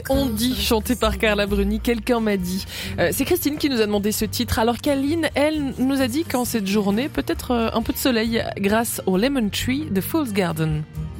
On dit, chanté par Carla Bruni, quelqu'un m'a dit. C'est Christine qui nous a demandé ce titre, alors qu'Aline, elle, nous a dit qu'en cette journée, peut-être un peu de soleil grâce au Lemon Tree de Fool's Garden.